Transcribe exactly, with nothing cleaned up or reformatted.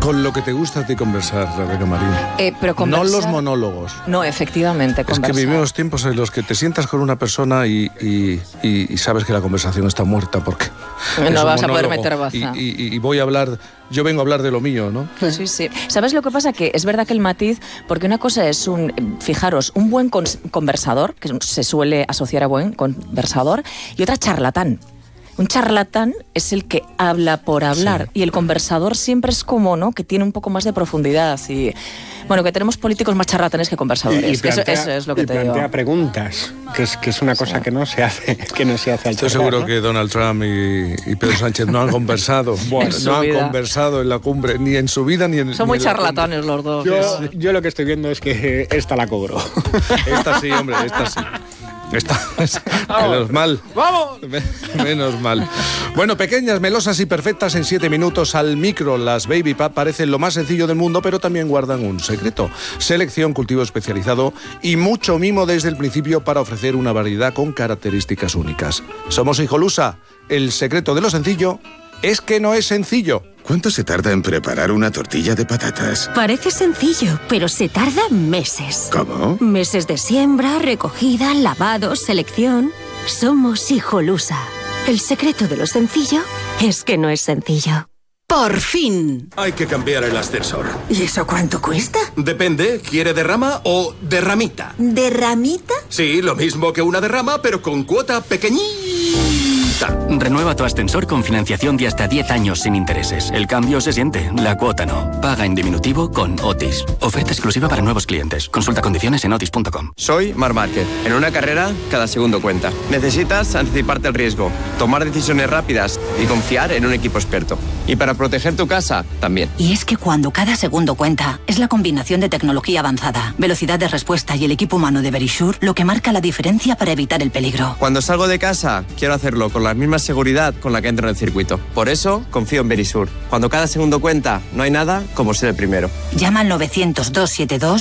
Con lo que te gusta a ti conversar, Rebeca Marín. Eh, pero conversar... No los monólogos. No, efectivamente, conversar. Es que vivimos tiempos en los que te sientas con una persona y, y, y, y sabes que la conversación está muerta porque no vas a poder meter baza. Y, y, y voy a hablar, yo vengo a hablar de lo mío, ¿no? Sí, sí. ¿Sabes lo que pasa? Que es verdad que el matiz, porque una cosa es un, fijaros, un buen conversador, que se suele asociar a buen conversador, y otra charlatán. Un charlatán es el que habla por hablar, sí. Y el conversador siempre es como, ¿no?, que tiene un poco más de profundidad y... Bueno, que tenemos políticos más charlatanes que conversadores. Y, y plantea, eso, eso es lo que y te plantea digo. preguntas, que es, que es una cosa sí. que no se hace, que no se hace al Estoy charlar, seguro ¿no? que Donald Trump y, y Pedro Sánchez no han conversado. Bueno, no han vida. conversado en la cumbre, ni en su vida ni en... Son ni muy en charlatanes los dos. Yo, yo lo que estoy viendo es que esta la cobro. Esta sí, hombre, esta sí. Esta, menos mal. ¡Vamos! Menos mal. Bueno, pequeñas, melosas y perfectas en siete minutos al micro. Las Baby Pap parecen lo más sencillo del mundo, pero también guardan un secreto. Selección, cultivo especializado y mucho mimo desde el principio para ofrecer una variedad con características únicas. Somos Hijolusa. El secreto de lo sencillo es que no es sencillo. ¿Cuánto se tarda en preparar una tortilla de patatas? Parece sencillo, pero se tarda meses. ¿Cómo? Meses de siembra, recogida, lavado, selección. Somos Hijolusa. El secreto de lo sencillo es que no es sencillo. ¡Por fin! Hay que cambiar el ascensor. ¿Y eso cuánto cuesta? Depende, ¿quiere derrama o derramita? ¿Derramita? Sí, lo mismo que una derrama, pero con cuota pequeñita. Renueva tu ascensor con financiación de hasta diez años sin intereses. El cambio se siente, la cuota no. Paga en diminutivo con Otis. Oferta exclusiva para nuevos clientes. Consulta condiciones en otis punto com. Soy Marc Márquez. En una carrera, cada segundo cuenta. Necesitas anticiparte al riesgo, tomar decisiones rápidas y confiar en un equipo experto. Y para proteger tu casa, también. Y es que cuando cada segundo cuenta, es la combinación de tecnología avanzada, velocidad de respuesta y el equipo humano de Verisure lo que marca la diferencia para evitar el peligro. Cuando salgo de casa, quiero hacerlo con la misma seguridad con la que entro en el circuito. Por eso, confío en Verisure. Cuando cada segundo cuenta, no hay nada como ser el primero. Llama al novecientos, doscientos setenta y dos